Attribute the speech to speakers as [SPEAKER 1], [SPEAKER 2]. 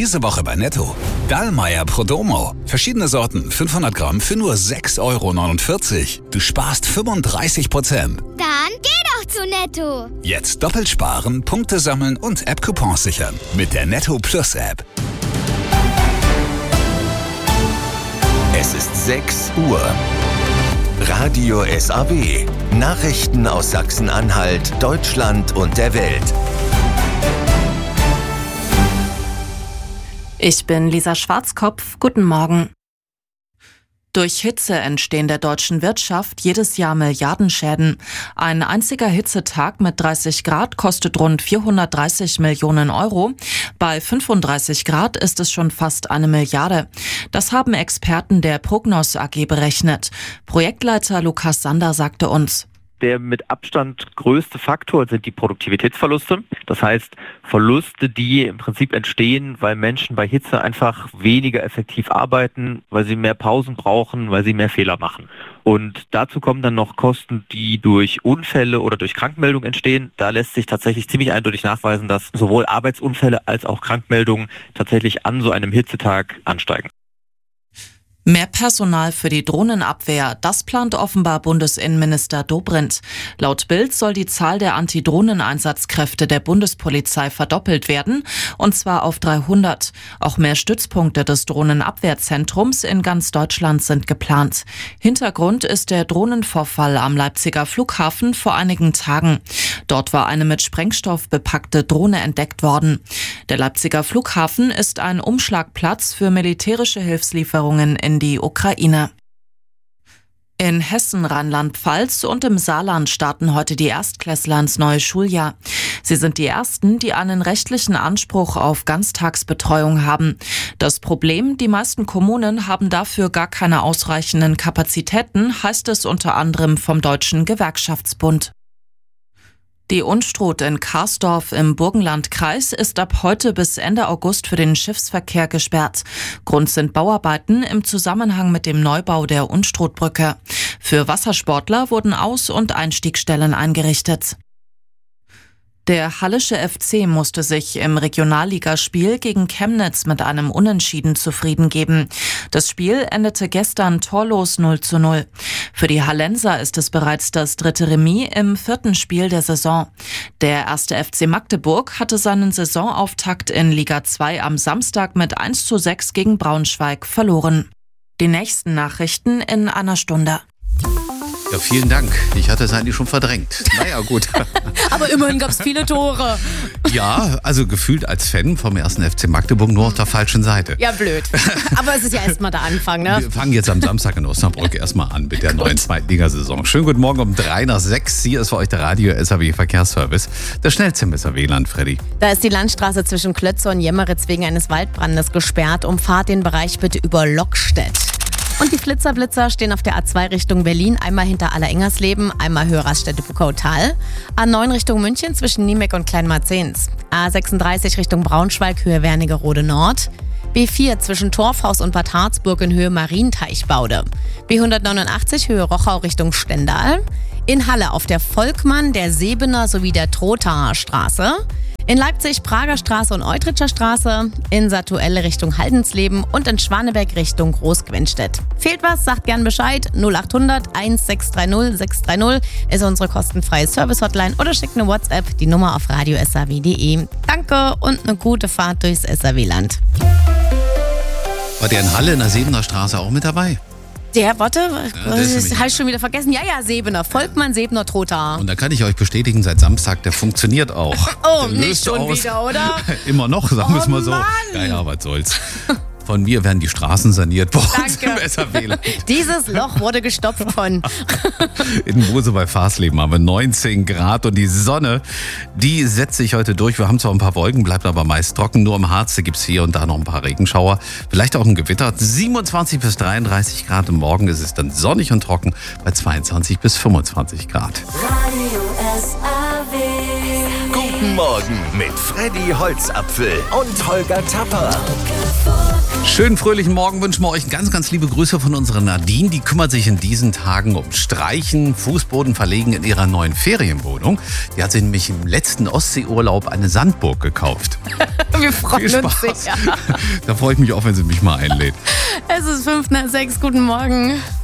[SPEAKER 1] Diese Woche bei Netto. Dallmayr Prodomo. Verschiedene Sorten, 500 Gramm für nur 6,49 €. Du sparst 35%.
[SPEAKER 2] Dann geh doch zu Netto.
[SPEAKER 1] Jetzt doppelt sparen, Punkte sammeln und App-Coupons sichern. Mit der Netto Plus App.
[SPEAKER 3] Es ist 6 Uhr. Radio SAW. Nachrichten aus Sachsen-Anhalt, Deutschland und der Welt.
[SPEAKER 4] Ich bin Lisa Schwarzkopf. Guten Morgen. Durch Hitze entstehen der deutschen Wirtschaft jedes Jahr Milliardenschäden. Ein einziger Hitzetag mit 30 Grad kostet rund 430 Millionen €. Bei 35 Grad ist es schon fast 1 Milliarde. Das haben Experten der Prognos AG berechnet. Projektleiter Lukas Sander sagte uns:
[SPEAKER 5] Der mit Abstand größte Faktor sind die Produktivitätsverluste. Das heißt, Verluste, die im Prinzip entstehen, weil Menschen bei Hitze einfach weniger effektiv arbeiten, weil sie mehr Pausen brauchen, weil sie mehr Fehler machen. Und dazu kommen dann noch Kosten, die durch Unfälle oder durch Krankmeldungen entstehen. Da lässt sich tatsächlich ziemlich eindeutig nachweisen, dass sowohl Arbeitsunfälle als auch Krankmeldungen tatsächlich an so einem Hitzetag ansteigen.
[SPEAKER 4] Mehr Personal für die Drohnenabwehr, das plant offenbar Bundesinnenminister Dobrindt. Laut Bild soll die Zahl der Antidrohneneinsatzkräfte der Bundespolizei verdoppelt werden, und zwar auf 300. Auch mehr Stützpunkte des Drohnenabwehrzentrums in ganz Deutschland sind geplant. Hintergrund ist der Drohnenvorfall am Leipziger Flughafen vor einigen Tagen. Dort war eine mit Sprengstoff bepackte Drohne entdeckt worden. Der Leipziger Flughafen ist ein Umschlagplatz für militärische Hilfslieferungen in die Ukraine. In Hessen, Rheinland-Pfalz und im Saarland starten heute die Erstklässler ins neue Schuljahr. Sie sind die ersten, die einen rechtlichen Anspruch auf Ganztagsbetreuung haben. Das Problem: Die meisten Kommunen haben dafür gar keine ausreichenden Kapazitäten, heißt es unter anderem vom Deutschen Gewerkschaftsbund. Die Unstrut in Karsdorf im Burgenlandkreis ist ab heute bis Ende August für den Schiffsverkehr gesperrt. Grund sind Bauarbeiten im Zusammenhang mit dem Neubau der Unstrutbrücke. Für Wassersportler wurden Aus- und Einstiegsstellen eingerichtet. Der Hallische FC musste sich im Regionalligaspiel gegen Chemnitz mit einem Unentschieden zufrieden geben. Das Spiel endete gestern torlos 0:0. Für die Hallenser ist es bereits das 3. Remis im 4. Spiel der Saison. Der 1. FC Magdeburg hatte seinen Saisonauftakt in Liga 2 am Samstag mit 1:6 gegen Braunschweig verloren. Die nächsten Nachrichten in einer Stunde.
[SPEAKER 6] Ja, vielen Dank. Ich hatte es eigentlich schon verdrängt. Naja, gut.
[SPEAKER 7] Aber immerhin gab es viele Tore.
[SPEAKER 6] Ja, also gefühlt als Fan vom 1. FC Magdeburg nur auf der falschen Seite.
[SPEAKER 7] Ja, blöd. Aber es ist ja erstmal der Anfang, ne?
[SPEAKER 6] Wir fangen jetzt am Samstag in Osnabrück erstmal an mit der neuen Zweitligasaison. Schönen guten Morgen um 5:03. Hier ist für euch der Radio SAW Verkehrsservice. Der schnellste im SAW-Land, Freddy.
[SPEAKER 7] Da ist die Landstraße zwischen Klötze und Jemmeritz wegen eines Waldbrandes gesperrt. Umfahrt den Bereich bitte über Lockstedt. Und die Flitzer-Blitzer stehen auf der A2 Richtung Berlin, einmal hinter Allerengersleben, einmal höher Raststätte-Buckautal. A9 Richtung München zwischen Niemek und Kleinmarzens. A36 Richtung Braunschweig, Höhe Wernigerode Nord. B4 zwischen Torfhaus und Bad Harzburg in Höhe Marienteichbaude. B189 Höhe Rochau Richtung Stendal. In Halle auf der Volkmann, der Sebener sowie der Trothaer Straße. In Leipzig Prager Straße und Eutritscher Straße, in Satuelle Richtung Haldensleben und in Schwanebeck Richtung Großquenstedt. Fehlt was? Sagt gern Bescheid. 0800 1630 630 ist unsere kostenfreie Service-Hotline oder schickt eine WhatsApp, die Nummer auf radiosaw.de. Danke und eine gute Fahrt durchs SAW-Land.
[SPEAKER 6] War der in Halle in der Sebener Straße auch mit dabei?
[SPEAKER 7] Der, warte, das habe ich schon wieder vergessen. Ja, Sebener, Volkmann, Sebener, Trothaer.
[SPEAKER 6] Und da kann ich euch bestätigen, seit Samstag, der funktioniert auch.
[SPEAKER 7] Oh,
[SPEAKER 6] der
[SPEAKER 7] nicht schon wieder, oder?
[SPEAKER 6] Immer noch, sagen wir es mal so.
[SPEAKER 7] Mann.
[SPEAKER 6] Ja, was soll's. Von mir werden die Straßen saniert bei uns im SAW-Land.
[SPEAKER 7] Dieses Loch wurde gestopft von...
[SPEAKER 6] In Mose bei Farsleben haben wir 19 Grad und die Sonne, die setzt sich heute durch. Wir haben zwar ein paar Wolken, bleibt aber meist trocken. Nur im Harz gibt es hier und da noch ein paar Regenschauer. Vielleicht auch ein Gewitter. 27 bis 33 Grad im Morgen ist es dann sonnig und trocken bei 22 bis 25 Grad.
[SPEAKER 3] Radio SAW. Guten Morgen mit Freddy Holzapfel und Holger Tapper.
[SPEAKER 6] Schönen fröhlichen Morgen wünschen wir euch ganz liebe Grüße von unserer Nadine. Die kümmert sich in diesen Tagen um Streichen, Fußboden verlegen in ihrer neuen Ferienwohnung. Die hat sich nämlich im letzten Ostseeurlaub eine Sandburg gekauft.
[SPEAKER 7] Wir freuen uns sehr.
[SPEAKER 6] Da freue ich mich auch, wenn sie mich mal einlädt.
[SPEAKER 7] Es ist 5 nach 6. Guten Morgen.